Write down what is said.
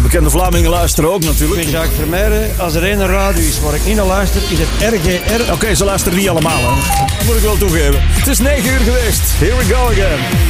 bekende Vlamingen luisteren ook natuurlijk. Ik ben Jacques Vermeijden. Als er één radio is waar ik niet naar luister, is het RGR. Oké, ze luisteren niet allemaal, hè. Dat moet ik wel toegeven. Het is 9 uur geweest. Here we go again.